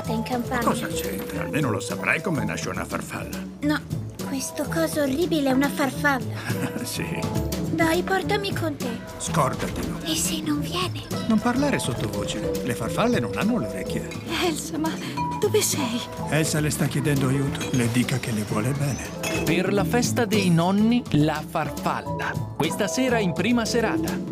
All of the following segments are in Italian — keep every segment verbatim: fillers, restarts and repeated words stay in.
nata in campagna. Cosa c'entra? Almeno lo saprai come nasce una farfalla. No, questo coso orribile è una farfalla. Sì. Dai, portami con te. Scordatelo. E se non viene? Non parlare sottovoce. Le farfalle non hanno le orecchie. Elsa, ma dove sei? Elsa le sta chiedendo aiuto. Le dica che le vuole bene. Per la festa dei nonni, la farfalla. Questa sera in prima serata.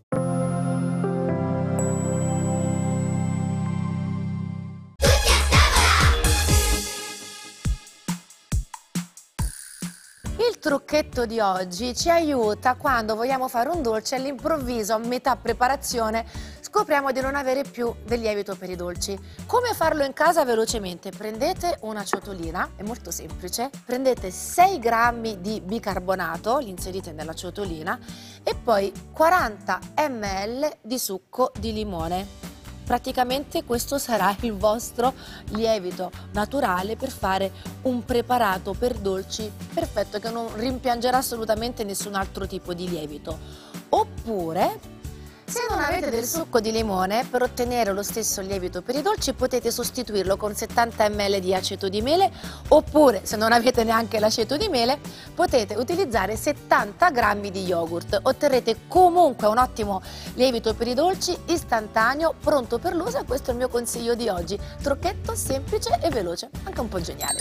Il trucchetto di oggi ci aiuta quando vogliamo fare un dolce all'improvviso, a metà preparazione, scopriamo di non avere più del lievito per i dolci. Come farlo in casa velocemente? Prendete una ciotolina, è molto semplice, prendete sei grammi di bicarbonato, li inserite nella ciotolina e poi quaranta millilitri di succo di limone. Praticamente questo sarà il vostro lievito naturale per fare un preparato per dolci perfetto che non rimpiangerà assolutamente nessun altro tipo di lievito. Oppure, se non avete del succo di limone, per ottenere lo stesso lievito per i dolci potete sostituirlo con settanta millilitri di aceto di mele, oppure se non avete neanche l'aceto di mele potete utilizzare settanta grammi di yogurt. Otterrete comunque un ottimo lievito per i dolci istantaneo, pronto per l'uso, e questo è il mio consiglio di oggi. Trucchetto semplice e veloce, anche un po' geniale.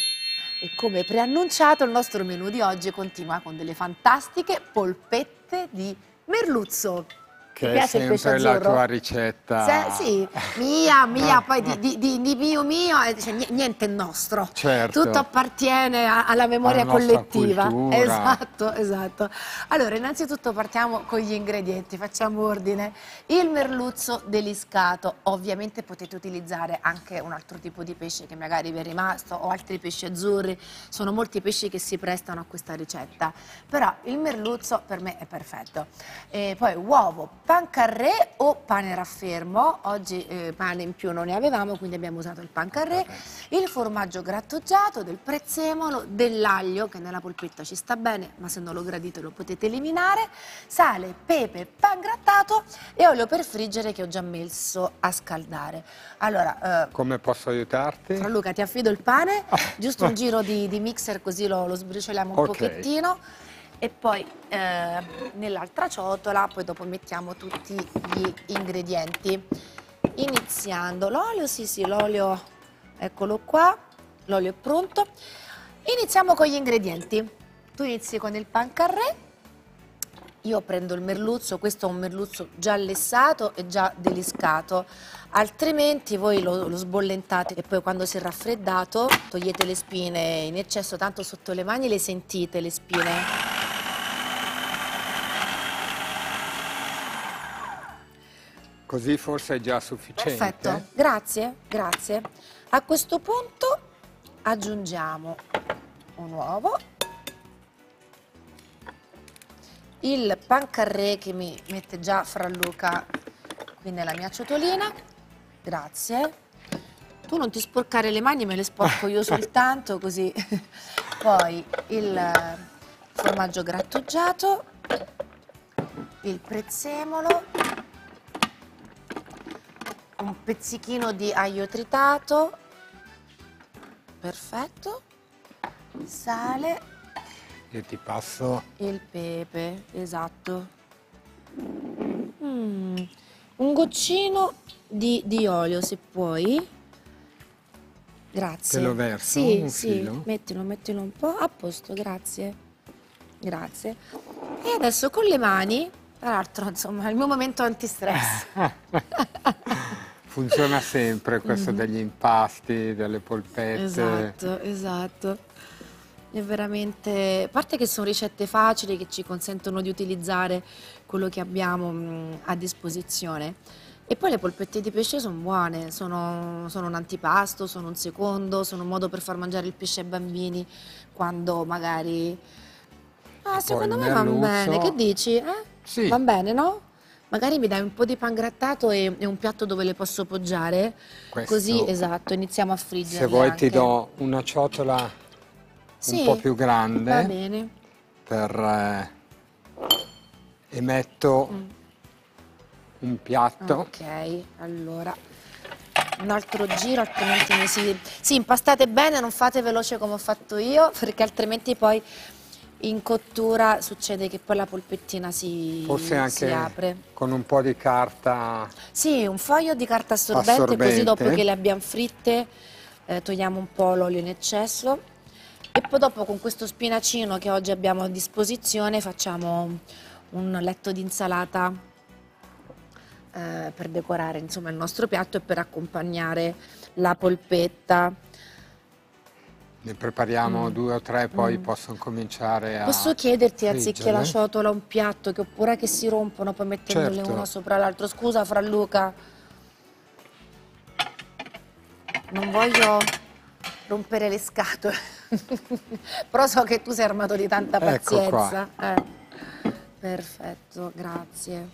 E come preannunciato, il nostro menù di oggi continua con delle fantastiche polpette di merluzzo. Che Ti è piace il pesce sempre la azzurro? tua ricetta. Se, sì, mia, mia, poi di, di, di, di mio mio, eh, cioè, niente è nostro. Certo. Tutto appartiene a- alla memoria Alla nostra collettiva. cultura. Esatto, esatto. Allora, innanzitutto partiamo con gli ingredienti, facciamo ordine. Il merluzzo deliscato, ovviamente potete utilizzare anche un altro tipo di pesce che magari vi è rimasto o altri pesci azzurri, sono molti pesci che si prestano a questa ricetta, però il merluzzo per me è perfetto. E poi uovo, pancarré o pane raffermo, oggi eh, pane in più non ne avevamo, quindi abbiamo usato il pancarré, il formaggio grattugiato, del prezzemolo, dell'aglio che nella polpetta ci sta bene, ma se non lo gradite lo potete eliminare, sale, pepe, pangrattato e olio per friggere che ho già messo a scaldare. Allora, eh, Come posso aiutarti? Fra Luca, ti affido il pane, giusto un giro di, di mixer così lo, lo sbricioliamo un Ok. pochettino. E poi eh, nell'altra ciotola, poi dopo mettiamo tutti gli ingredienti. Iniziando l'olio, sì sì, l'olio, eccolo qua, l'olio è pronto. Iniziamo con gli ingredienti. Tu inizi con il pancarré, io prendo il merluzzo, questo è un merluzzo già lessato e già deliscato, altrimenti voi lo, lo sbollentate e poi quando si è raffreddato togliete le spine in eccesso, tanto sotto le mani le sentite le spine. Così forse è già sufficiente. Perfetto, grazie, grazie. A questo punto aggiungiamo un uovo, il pancarré che mi mette già Fra Luca qui nella mia ciotolina, grazie. Tu non ti sporcare le mani, me le sporco io soltanto, così. Poi il formaggio grattugiato, il prezzemolo, un pezzichino di aglio tritato, perfetto, sale, Io ti passo. il pepe, esatto. Mm, un goccino di, di olio se puoi. Grazie. Te lo verso, Sì, un sì, filo? mettilo, mettilo un po', a posto, grazie. Grazie. E adesso con le mani, tra l'altro, insomma, il mio momento antistress. Funziona sempre questo Mhm. degli impasti, delle polpette. Esatto, esatto. È veramente, a parte che sono ricette facili che ci consentono di utilizzare quello che abbiamo mh, a disposizione. E poi le polpette di pesce sono buone, sono, sono un antipasto, sono un secondo, sono un modo per far mangiare il pesce ai bambini quando magari... Ah, secondo il me va merluzzo. bene, che dici? Eh? Sì. Va bene, no? Magari mi dai un po' di pangrattato e, e un piatto dove le posso poggiare, Questo, così, esatto, iniziamo a friggere. Se vuoi ti anche. do una ciotola Sì, un po' più grande. va bene. Per, eh, e metto Mm. un piatto. Ok, allora un altro giro, altrimenti mi si... Sì, impastate bene, non fate veloce come ho fatto io, perché altrimenti poi in cottura succede che poi la polpettina si, Forse anche si apre. con un po' di carta. Sì, un foglio di carta assorbente, Assorbente. così dopo che le abbiamo fritte eh, togliamo un po' l'olio in eccesso. E poi dopo con questo spinacino che oggi abbiamo a disposizione facciamo un letto di insalata eh, per decorare insomma il nostro piatto e per accompagnare la polpetta. Ne prepariamo Mm. due o tre, poi Mm. possono cominciare a Posso chiederti, anziché friggere? la ciotola, un piatto che oppure che si rompono poi mettendole Certo. uno sopra l'altro? Scusa, Fra Luca, non voglio rompere le scatole, però so che tu sei armato di tanta Ecco pazienza. Eh. Perfetto, grazie.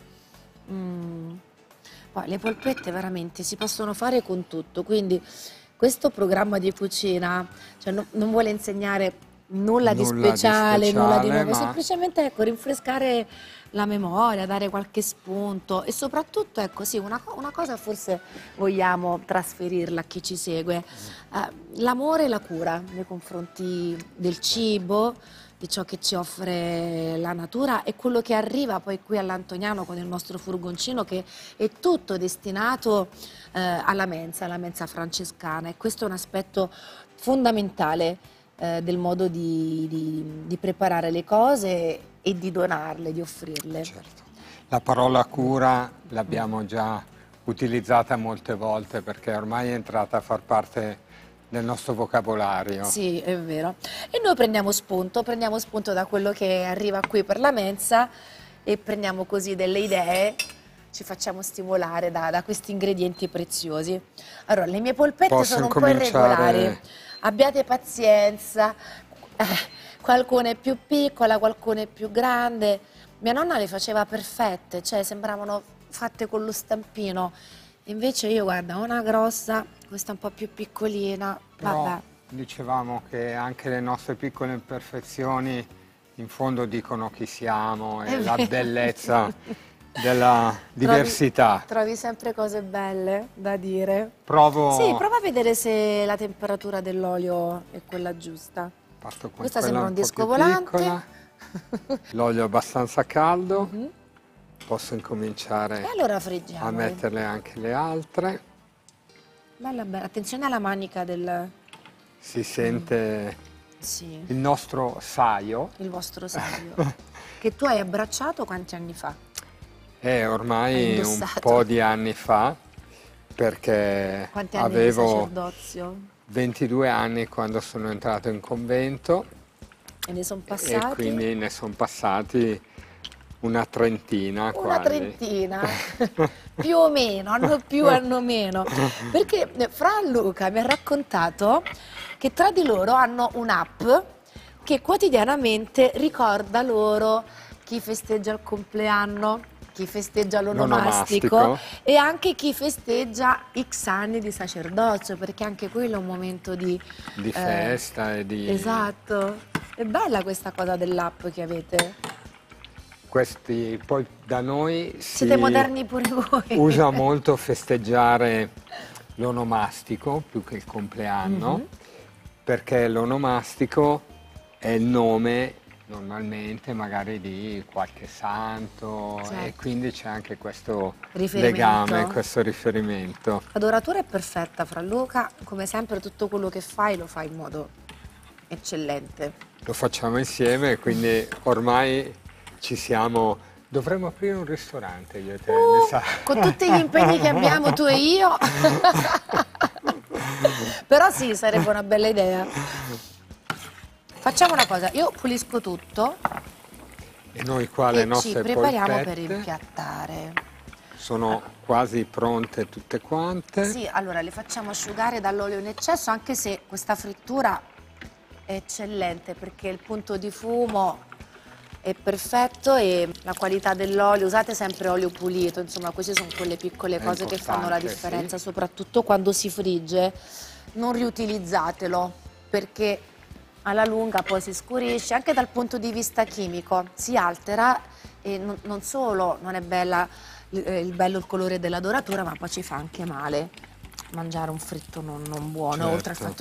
Mm. Poi le polpette veramente si possono fare con tutto, quindi questo programma di cucina cioè, no- non vuole insegnare nulla, di Nulla di speciale, nulla di speciale, nuovo, ma- semplicemente ecco, rinfrescare la memoria, dare qualche spunto e soprattutto ecco sì, una, co- una cosa forse vogliamo trasferirla a chi ci segue, eh, l'amore e la cura nei confronti del cibo, di ciò che ci offre la natura e quello che arriva poi qui all'Antoniano con il nostro furgoncino che è tutto destinato eh, alla mensa, alla mensa francescana e questo è un aspetto fondamentale eh, del modo di, di- di preparare le cose e di donarle, di offrirle. Certo. La parola cura l'abbiamo già utilizzata molte volte perché ormai è entrata a far parte del nostro vocabolario. Sì, è vero. E noi prendiamo spunto, prendiamo spunto da quello che arriva qui per la mensa e prendiamo così delle idee, ci facciamo stimolare da, da questi ingredienti preziosi. Allora, le mie polpette Posso sono un po' incominciare? irregolari, abbiate pazienza, eh, qualcuna è più piccola, qualcuna è più grande. Mia nonna le faceva perfette, cioè sembravano fatte con lo stampino. Invece io, guarda, una grossa, questa un po' più piccolina, Però vabbè. dicevamo che anche le nostre piccole imperfezioni in fondo dicono chi siamo e È la vero. bellezza della diversità. Trovi, trovi sempre cose belle da dire. Provo, Sì, prova a vedere se la temperatura dell'olio è quella giusta. parto con Questa quella sembra un po' disco più volante. piccola. L'olio è abbastanza caldo, Mhm. posso incominciare E allora friggiamo. a metterle anche le altre. Bella, bella. Attenzione alla manica del... Si sente Sì, il nostro saio. il vostro saio. Che tu hai abbracciato quanti anni fa? È Hai ormai un indossato. po' di anni fa, perché Quanti anni di avevo sacerdozio? ventidue anni quando sono entrato in convento E ne sono e passati? quindi ne sono passati una trentina Una quasi. trentina, più o meno, hanno più, hanno meno. Perché eh, Fra Luca mi ha raccontato che tra di loro hanno un'app che quotidianamente ricorda loro chi festeggia il compleanno, chi festeggia l'onomastico L'onomastico. e anche chi festeggia X anni di sacerdozio, perché anche quello è un momento di... Di eh, festa e di... Esatto. È bella questa cosa dell'app che avete. Questi, poi da noi si Siete moderni pure voi. usa molto festeggiare l'onomastico più che il compleanno, Mhm. perché l'onomastico è il nome normalmente magari di qualche santo Certo. e quindi c'è anche questo Riferimento. legame, questo riferimento. L'adoratura è perfetta, Fra Luca, come sempre tutto quello che fai lo fai in modo eccellente. Lo facciamo insieme, quindi ormai ci siamo. Dovremmo aprire un ristorante io e te, mi sa. Con tutti gli impegni che abbiamo tu e io. Però sì, sarebbe una bella idea. Facciamo una cosa, io pulisco tutto E noi qua le e ci nostre prepariamo per polpette impiattare. sono quasi pronte tutte quante. Sì, allora le facciamo asciugare dall'olio in eccesso, anche se questa frittura è eccellente perché il punto di fumo è perfetto e la qualità dell'olio, usate sempre olio pulito, insomma queste sono quelle piccole È cose che fanno la importante, differenza, sì. soprattutto quando si frigge, non riutilizzatelo perché alla lunga poi si scurisce, anche dal punto di vista chimico, si altera e non, non solo non è bella il, il bello il colore della doratura, ma poi ci fa anche male. mangiare un fritto non, non buono, Certo. oltre al fatto